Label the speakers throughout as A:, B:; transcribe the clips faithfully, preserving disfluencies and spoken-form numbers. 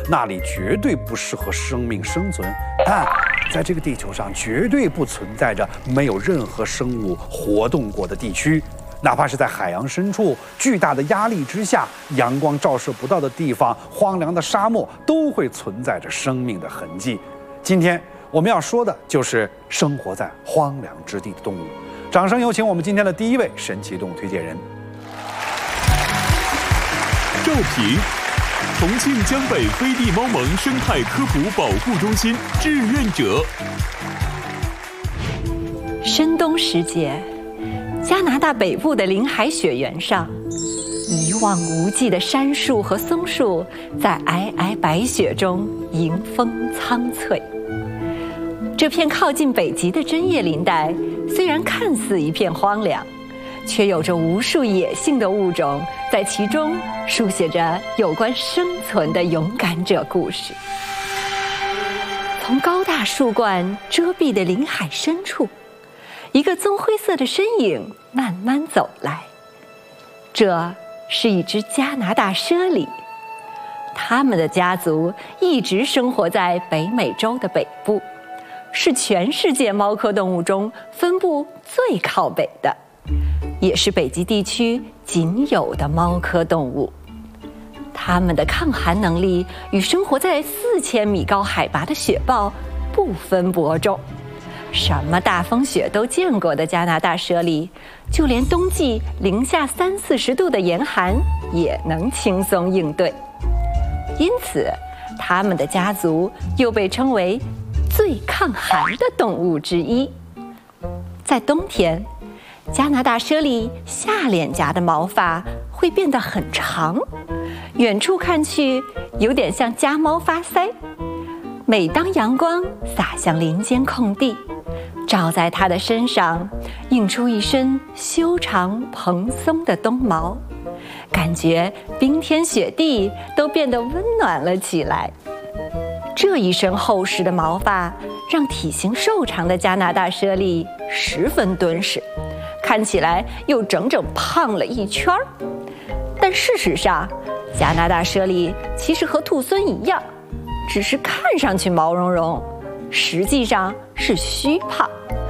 A: 那里绝对不适合生命生存。但在这个地球上，绝对不存在着没有任何生物活动过的地区。哪怕是在海洋深处，巨大的压力之下，阳光照射不到的地方，荒凉的沙漠，都会存在着生命的痕迹。今天我们要说的就是生活在荒凉之地的动物。掌声有请我们今天的第一位神奇动物推荐人。
B: 赵平，重庆江北飞地猫盟生态科普保护中心志愿者。
C: 深冬时节，加拿大北部的林海雪原上，一望无际的杉树和松树在皑皑白雪中迎风苍翠。这片靠近北极的针叶林带，虽然看似一片荒凉，却有着无数野性的物种在其中书写着有关生存的勇敢者故事。从高大树冠遮蔽的林海深处，一个棕灰色的身影慢慢走来，这是一只加拿大猞猁。它们的家族一直生活在北美洲的北部，是全世界猫科动物中分布最靠北的，也是北极地区仅有的猫科动物。它们的抗寒能力与生活在四千米高海拔的雪豹不分伯仲。什么大风雪都见过的加拿大猞猁，就连冬季零下三四十度的严寒也能轻松应对。因此，它们的家族又被称为最抗寒的动物之一。在冬天，加拿大猞猁下脸颊的毛发会变得很长，远处看去有点像家猫发腮。每当阳光洒向林间空地，照在它的身上，映出一身修长蓬松的冬毛，感觉冰天雪地都变得温暖了起来。这一身厚实的毛发让体型瘦长的加拿大猞猁十分敦实，看起来又整整胖了一圈儿。但事实上，加拿大猞猁其实和兔狲一样，只是看上去毛茸茸，实际上是虚胖。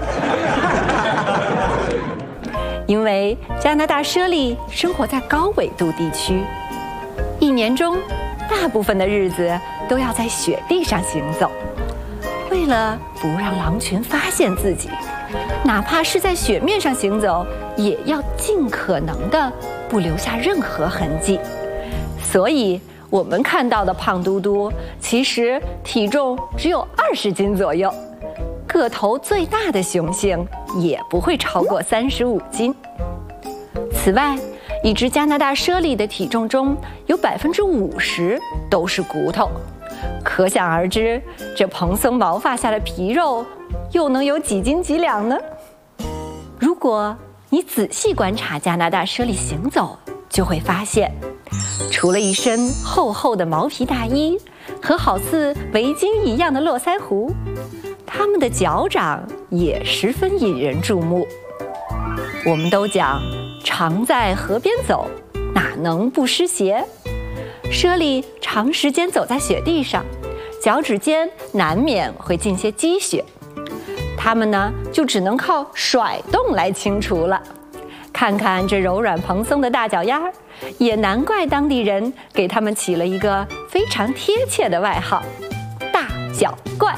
C: 因为加拿大猞猁生活在高纬度地区，一年中大部分的日子都要在雪地上行走。为了不让狼群发现自己，哪怕是在雪面上行走，也要尽可能的不留下任何痕迹。所以我们看到的胖嘟嘟，其实体重只有二十斤左右，个头最大的雄性也不会超过三十五斤。此外，一只加拿大猞猁的体重中有百分之五十都是骨头，可想而知，这蓬松毛发下的皮肉又能有几斤几两呢？如果你仔细观察加拿大猞猁行走，就会发现，除了一身厚厚的毛皮大衣和好似围巾一样的络腮胡，它们的脚掌也十分引人注目。我们都讲常在河边走，哪能不湿鞋？猞猁长时间走在雪地上，脚趾间难免会进些积雪，它们呢就只能靠甩动来清除了。看看这柔软蓬松的大脚丫，也难怪当地人给它们起了一个非常贴切的外号——大脚怪。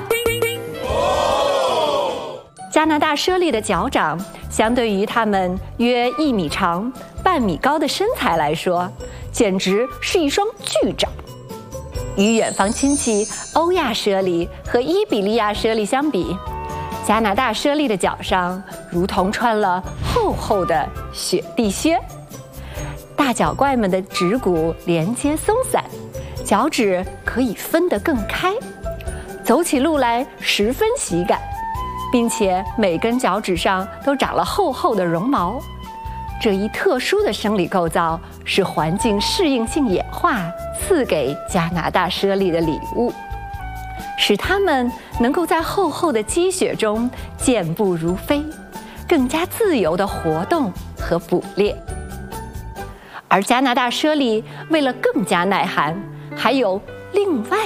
C: 加拿大猞猁的脚掌相对于它们约一米长、半米高的身材来说，简直是一双巨爪。与远方亲戚欧亚猞猁和伊比利亚猞猁相比，加拿大猞猁的脚上如同穿了厚厚的雪地靴。大脚怪们的指骨连接松散，脚趾可以分得更开，走起路来十分喜感，并且每根脚趾上都长了厚厚的绒毛。这一特殊的生理构造是环境适应性演化赐给加拿大猞猁的礼物，使它们能够在厚厚的积雪中健步如飞，更加自由地活动和捕猎。而加拿大猞猁为了更加耐寒，还有另外